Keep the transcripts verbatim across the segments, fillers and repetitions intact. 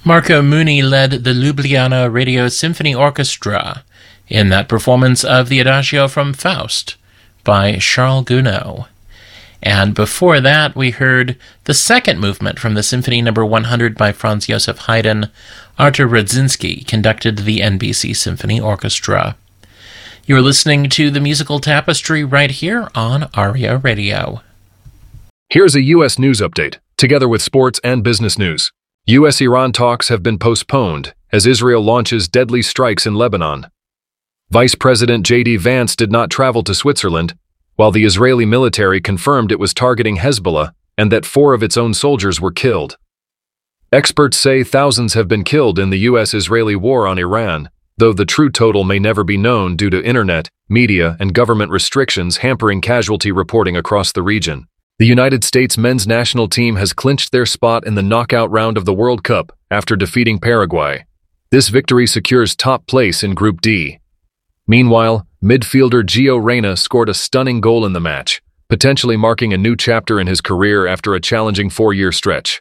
Marco Muni led the Ljubljana Radio Symphony Orchestra in that performance of the Adagio from Faust by Charles Gounod. And before that, we heard the second movement from the Symphony Number one hundred by Franz Joseph Haydn. Artur Rudzinski conducted the N B C Symphony Orchestra. You're listening to the Musical Tapestry right here on ARIA Radio. Here's a U S news update, together with sports and business news. U S Iran talks have been postponed as Israel launches deadly strikes in Lebanon. Vice President J D Vance did not travel to Switzerland, while the Israeli military confirmed it was targeting Hezbollah and that four of its own soldiers were killed. Experts say thousands have been killed in the U S-Israeli war on Iran, though the true total may never be known due to internet, media, and government restrictions hampering casualty reporting across the region. The United States men's national team has clinched their spot in the knockout round of the World Cup after defeating Paraguay. This victory secures top place in Group D. Meanwhile, midfielder Gio Reyna scored a stunning goal in the match, potentially marking a new chapter in his career after a challenging four-year stretch.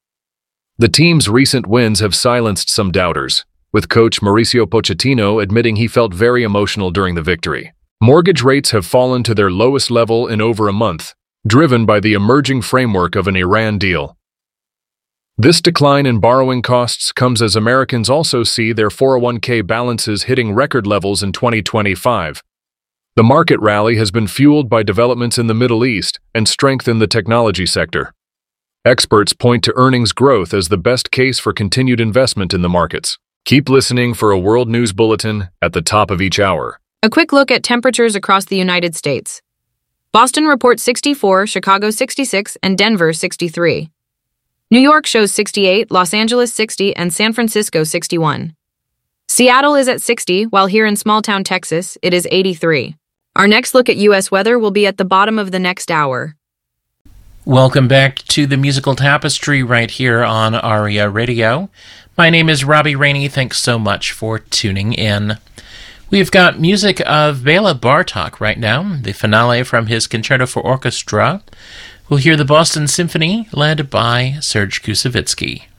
The team's recent wins have silenced some doubters, with coach Mauricio Pochettino admitting he felt very emotional during the victory. Mortgage rates have fallen to their lowest level in over a month, driven by the emerging framework of an Iran deal. This decline in borrowing costs comes as Americans also see their four oh one k balances hitting record levels in twenty twenty-five. The market rally has been fueled by developments in the Middle East and strength in the technology sector. Experts point to earnings growth as the best case for continued investment in the markets. Keep listening for a World News Bulletin at the top of each hour. A quick look at temperatures across the United States. Boston reports sixty-four, Chicago sixty-six, and Denver sixty-three. New York shows sixty-eight, Los Angeles sixty, and San Francisco sixty-one. Seattle is at sixty, while here in small-town Texas, it is eighty-three. Our next look at U S weather will be at the bottom of the next hour. Welcome back to the Musical Tapestry right here on ARIA Radio. My name is Robbie Rainey. Thanks so much for tuning in. We've got music of Bela Bartok right now, the finale from his Concerto for Orchestra. We'll hear the Boston Symphony led by Serge Koussevitzky.